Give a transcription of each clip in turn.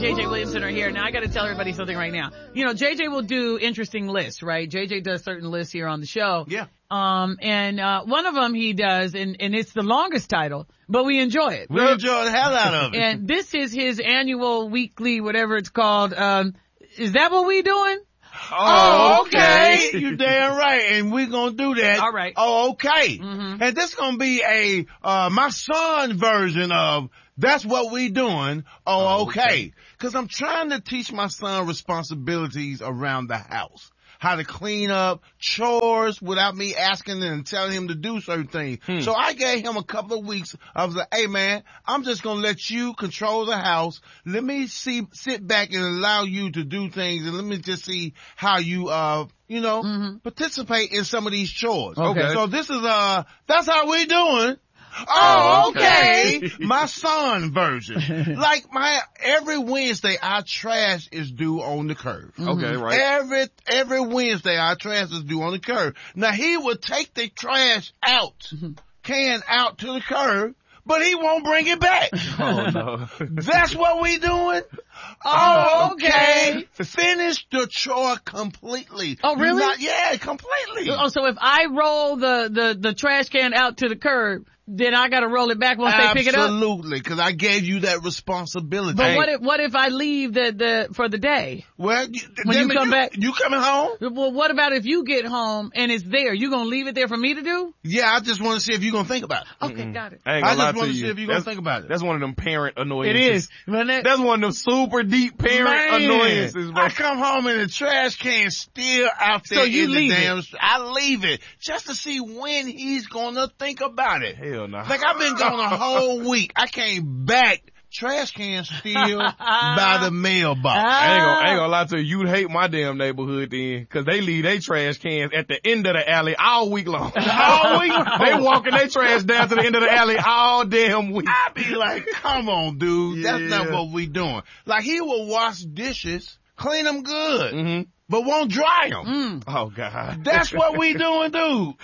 JJ Williamson are here. Now I got to tell everybody something right now. You know, JJ will do interesting lists, right? JJ does certain lists here on the show. Yeah. And one of them he does, and it's the longest title, but we enjoy it. We enjoy the hell out of it. And this is his annual, weekly, whatever it's called. Is that what we doing? Oh, okay. You damn right. And we're going to do that. All right. Oh, okay. Mm-hmm. And this going to be my son version of that's what we doing. Oh, okay. Cause I'm trying to teach my son responsibilities around the house. How to clean up, chores without me asking and telling him to do certain things. So I gave him a couple of weeks. I was like, hey man, I'm just going to let you control the house. Let me sit back and allow you to do things, and let me just see how you, participate in some of these chores. Okay. So this is, that's how we doing. Oh, okay. My son version. Like every Wednesday, our trash is due on the curb. Okay, right. Every Wednesday, our trash is due on the curb. Now, he would take the trash out, can out to the curb, but he won't bring it back. Oh, no. That's what we doing? Oh, okay. Finish the chore completely. Oh, really? Yeah, completely. Oh, so if I roll the trash can out to the curb, then I gotta roll it back once they pick it up? Absolutely, because I gave you that responsibility. But what if I leave for the day? Well, when you come back, you coming home? Well, what about if you get home and it's there? You gonna leave it there for me to do? Yeah, I just want to see if you're gonna think about it. Okay, got it. I just want to see if you're gonna think about it. That's one of them parent annoyances. It is. That's one of them super deep parent annoyances, bro. I come home and the trash can still out there. So you in leave the damn. it? I leave it just to see when he's gonna think about it. Hell no. Like I've been gone a whole week. I came back. Trash can still by the mailbox. I ain't gonna lie to you. You'd hate my damn neighborhood then, cause they leave their trash cans at the end of the alley all week long. All week. They walking their trash down to the end of the alley all damn week. I be like, come on, dude. That's not what we doing. Like he will wash dishes, clean them good, but won't dry them. Oh God. That's what we doing, dude.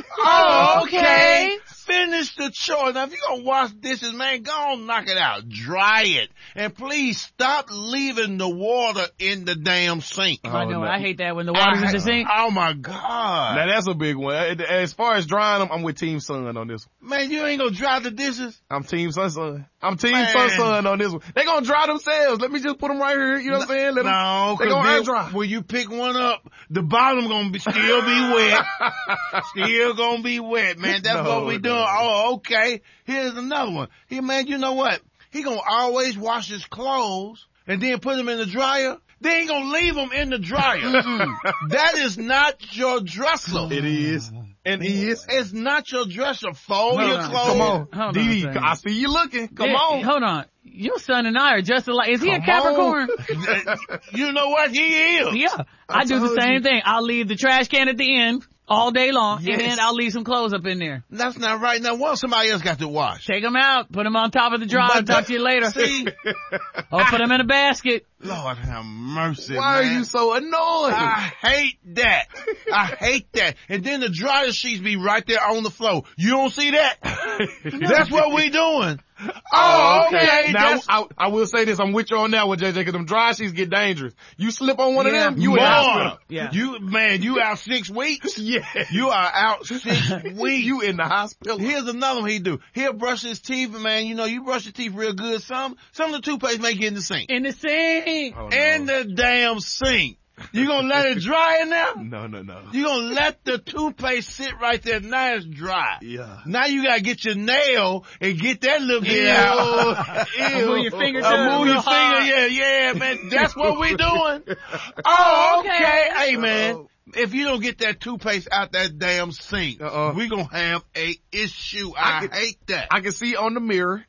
Oh, okay. Finish the chore. Now, if you're gonna wash dishes, man, go on, knock it out. Dry it. And please stop leaving the water in the damn sink. I know. No. I hate that when the water's in the sink. Oh my God. Now that's a big one. As far as drying them, I'm with Team Son on this one. Man, you ain't gonna dry the dishes? I'm Team Son. I'm Team Son on this one. They gonna dry themselves. Let me just put them right here. You know what I'm saying? They gonna air dry. When you pick one up, the bottom gonna still be wet. Still gonna be wet, man. That's what we doing. Oh, okay. Here's another one. Here, man, you know what? He gonna always wash his clothes and then put them in the dryer. Then he gonna leave them in the dryer. That is not your dresser. It is. And is. It's not your dresser. Fold your clothes. Come on. Dee, I see you looking. Come on. Hold on. Your son and I are just alike. Is he a Capricorn? You know what? He is. Yeah. I do the same thing. I'll leave the trash can at the end all day long, and then I'll leave some clothes up in there. That's not right. Now, what somebody else got to wash? Take them out. Put them on top of the dryer. Talk to you later. See? Or put them in a basket. Lord have mercy, Why man. are you so annoyed? I hate that. I hate that. And then the dryer sheets be right there on the floor. You don't see that? That's what we doing. Oh, okay. Now, I will say this. I'm with you on that one, JJ, because them dry sheets get dangerous. You slip on one of them, you in the hospital. Yeah. You out 6 weeks? Yeah. You are out 6 weeks. You in the hospital. Here's another one he do. He'll brush his teeth, and man, you know, you brush your teeth real good. Some of the toothpaste may get in the sink. In the sink. Oh, no. In the damn sink. You gonna let it dry in there? No. You gonna let the toothpaste sit right there. Now it's dry. Yeah. Now you gotta get your nail and get that little bit out. Move your fingers move your finger. Yeah, man. That's what we doing. Oh, okay. Hey, man. If you don't get that toothpaste out that damn sink, we gonna have a issue. I hate that. I can see on the mirror.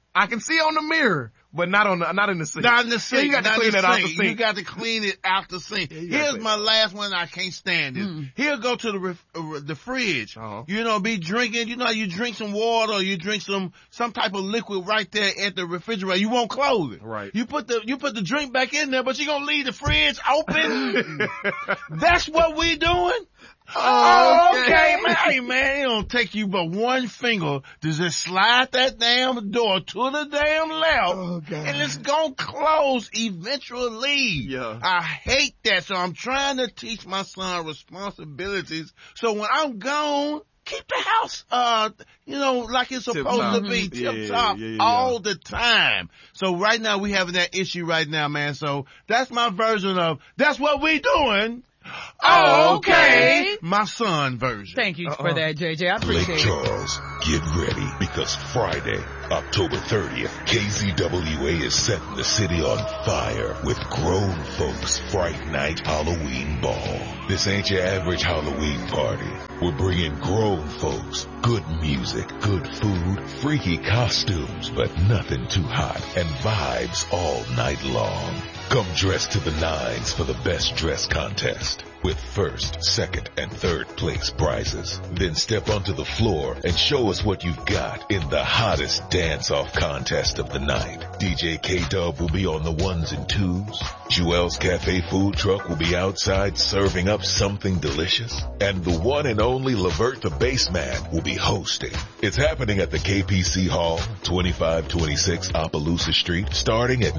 But not in the sink. Not in the sink. You got to clean that out the sink. You got to clean it out the sink. Here's my last one. I can't stand it. He'll go to the fridge. You know, be drinking. You know, you drink some water or you drink some type of liquid right there at the refrigerator. You won't close it. Right. You put the drink back in there, but you're going to leave the fridge open. That's what we doing. Okay, man. Hey, man, it don't take you but one finger to just slide that damn door to the damn left. And it's gonna close eventually. Yeah. I hate that, so I'm trying to teach my son responsibilities. So when I'm gone, keep the house, like it's supposed to be tip top all the time. So right now we having that issue right now, man. So that's my version of, that's what we doing. Okay. My son version. Thank you for that, JJ. I appreciate Lake Charles, get ready because Friday, October 30th, KZWA is setting the city on fire with Grown Folks Fright Night Halloween Ball. This ain't your average Halloween party. We're bringing grown folks, good music, good food, freaky costumes, but nothing too hot, and vibes all night long. Come dressed to the nines for the best dress contest with first, second, and third place prizes. Then step onto the floor and show us what you've got in the hottest dance-off contest of the night. DJ K-Dub will be on the ones and twos. Jewel's Cafe food truck will be outside serving up something delicious. And the one and only Levert the Bassman will be hosting. It's happening at the KPC Hall, 2526 Opelousas Street, starting at